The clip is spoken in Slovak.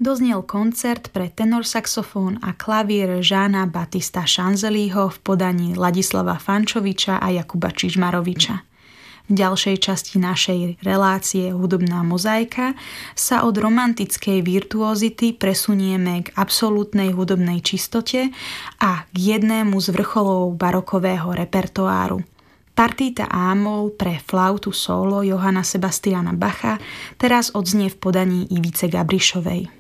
doznel koncert pre tenorsaxofón a klavír Jeana Battista Šanzelího v podaní Ladislava Fančoviča a Jakuba Čižmaroviča. V ďalšej časti našej relácie Hudobná mozaika sa od romantickej virtuozity presunieme k absolútnej hudobnej čistote a k jednému z vrcholov barokového repertoáru. Partita A-moll pre flautu solo Johanna Sebastiana Bacha teraz odznie v podaní Ivice Gabrišovej.